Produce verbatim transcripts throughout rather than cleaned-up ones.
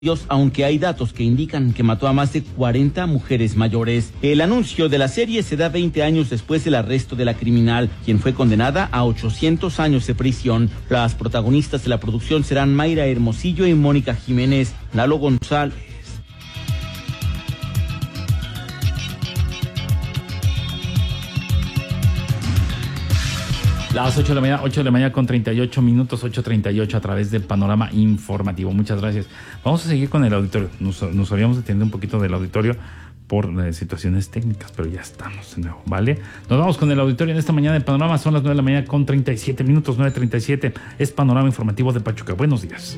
aunque hay datos que indican que mató a más de cuarenta mujeres mayores. El anuncio de la serie se da veinte años después del arresto de la criminal, quien fue condenada a ochocientos años de prisión. Las protagonistas de la producción serán Mayra Hermosillo y Mónica Jiménez. Lalo González. Las ocho de la mañana, ocho de la mañana con treinta y ocho minutos, ocho treinta y ocho a través de Panorama Informativo. Muchas gracias. Vamos a seguir con el auditorio. Nos, nos habíamos detenido un poquito del auditorio por eh, situaciones técnicas, pero ya estamos de nuevo, ¿vale? Nos vamos con el auditorio en esta mañana de Panorama. Son las nueve de la mañana con treinta y siete minutos, nueve treinta y siete. Es Panorama Informativo de Pachuca. Buenos días.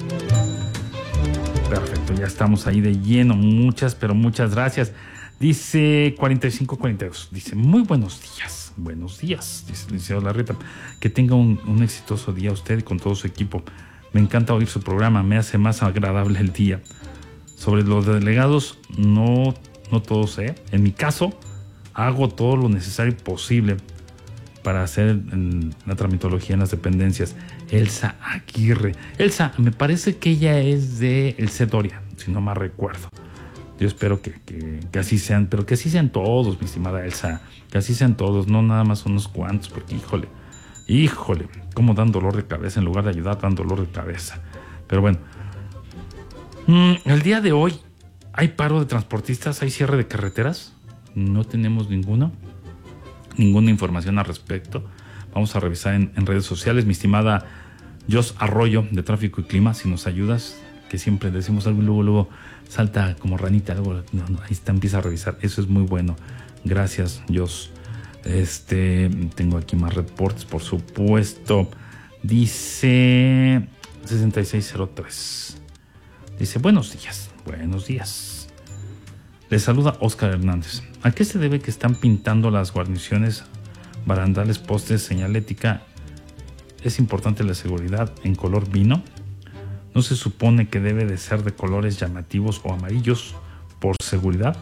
Perfecto, ya estamos ahí de lleno. Muchas, pero muchas gracias. Dice cuarenta y cinco cuarenta y dos. Dice, muy buenos días. Buenos días, dice el licenciado Larreta. Que tenga un, un exitoso día usted y con todo su equipo. Me encanta oír su programa, me hace más agradable el día. Sobre los delegados, no, no todo sé. En mi caso, hago todo lo necesario y posible para hacer en la tramitología en las dependencias. Elsa Aguirre. Elsa, me parece que ella es de El Cedoria, si no mal recuerdo. Yo espero que, que, que así sean, pero que así sean todos, mi estimada Elsa, que así sean todos, no nada más unos cuantos, porque híjole, híjole, cómo dan dolor de cabeza, en lugar de ayudar, dan dolor de cabeza. Pero bueno, mm, el día de hoy hay paro de transportistas, hay cierre de carreteras, no tenemos ninguno, ninguna información al respecto. Vamos a revisar en, en redes sociales, mi estimada Jos Arroyo de Tráfico y Clima, si nos ayudas, que siempre decimos algo y luego, luego salta como ranita, luego no, no, ahí está, empieza a revisar, eso es muy bueno. Gracias, Jos. Este, tengo aquí más reportes, por supuesto. Dice sesenta y seis cero tres. Dice, buenos días, buenos días. Le saluda Oscar Hernández. ¿A qué se debe que están pintando las guarniciones, barandales, postes, señalética? ¿Es importante la seguridad en color vino? ¿No se supone que debe de ser de colores llamativos o amarillos por seguridad?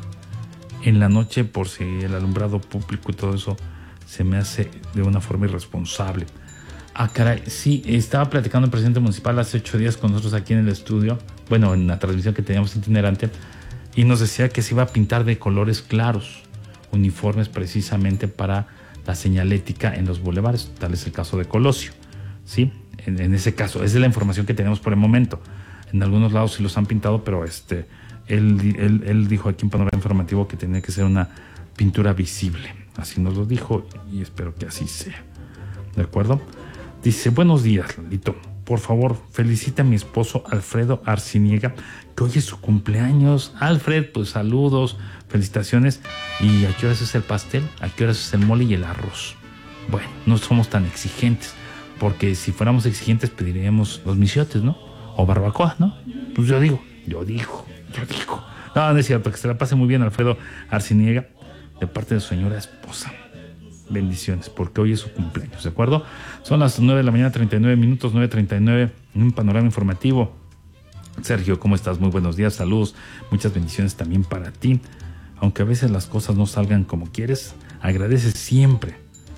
En la noche, por si el alumbrado público y todo eso se me hace de una forma irresponsable. Ah, caray, sí, estaba platicando el presidente municipal hace ocho días con nosotros aquí en el estudio, bueno, en la transmisión que teníamos itinerante, y nos decía que se iba a pintar de colores claros, uniformes precisamente para la señalética en los bulevares, tal es el caso de Colosio, ¿sí? En, en ese caso, esa es la información que tenemos por el momento. En algunos lados sí los han pintado, pero este, él, él, él dijo aquí en Panorama Informativo que tenía que ser una pintura visible. Así nos lo dijo y espero que así sea. ¿De acuerdo? Dice, buenos días, Lalito. Por favor, felicita a mi esposo Alfredo Arciniega, que hoy es su cumpleaños. Alfred, pues saludos, felicitaciones. ¿Y a qué horas es el pastel? ¿A qué horas es el mole y el arroz? Bueno, no somos tan exigentes. Porque si fuéramos exigentes pediríamos los misiotes, ¿no? O barbacoa, ¿no? Pues yo digo, yo digo, yo digo. No, no es cierto, que se la pase muy bien Alfredo Arciniega de parte de su señora esposa. Bendiciones, porque hoy es su cumpleaños, ¿de acuerdo? Son las nueve de la mañana, treinta y nueve minutos, nueve treinta y nueve, en un panorama informativo. Sergio, ¿cómo estás? Muy buenos días, saludos, muchas bendiciones también para ti. Aunque a veces las cosas no salgan como quieres, agradece siempre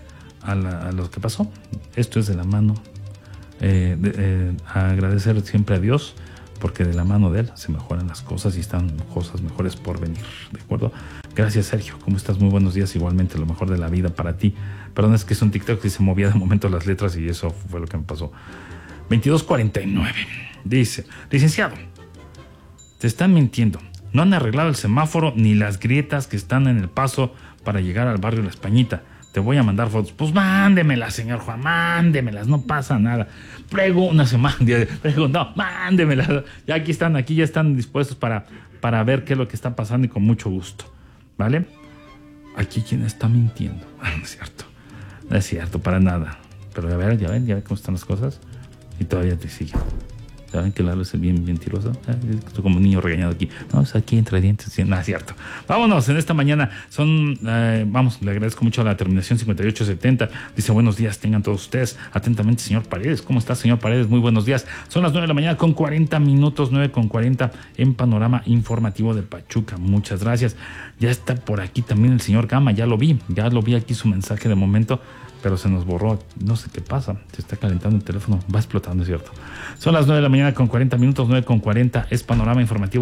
A, la, a lo que pasó. Esto es de la mano eh, de, eh, a agradecer siempre a Dios, porque de la mano de Él se mejoran las cosas y están cosas mejores por venir, ¿de acuerdo? Gracias, Sergio, ¿cómo estás? Muy buenos días, igualmente, lo mejor de la vida para ti. Perdón, es que es un TikTok que se movía de momento las letras y eso fue lo que me pasó. veintidós cuarenta y nueve dice, licenciado, te están mintiendo, no han arreglado el semáforo ni las grietas que están en el paso para llegar al barrio La Españita. Te voy a mandar fotos. Pues mándemelas, señor Juan, mándemelas, no pasa nada. Prego una semana, prego, no, mándemelas. Ya aquí están, aquí ya están dispuestos para, para ver qué es lo que está pasando y con mucho gusto. ¿Vale? Aquí quien está mintiendo. No es cierto, no es cierto, para nada. Pero ya ven, ya ven, ya ven cómo están las cosas. Y todavía te siguen. ¿Saben que Lalo es bien mentiroso? Estoy como un niño regañado aquí. No, es aquí entre dientes. Sí, no, es cierto. Vámonos, en esta mañana son... Eh, vamos, le agradezco mucho a la terminación cincuenta y ocho setenta. Dice, buenos días, tengan todos ustedes. Atentamente, señor Paredes. ¿Cómo está, señor Paredes? Muy buenos días. Son las nueve de la mañana con cuarenta minutos, nueve con cuarenta en Panorama Informativo de Pachuca. Muchas gracias. Ya está por aquí también el señor Gama. Ya lo vi. Ya lo vi aquí su mensaje de momento. pero se nos borró. No sé qué pasa. Se está calentando el teléfono. Va explotando, es cierto. Son las nueve de la mañana con cuarenta minutos. nueve con cuarenta es Panorama Informativo.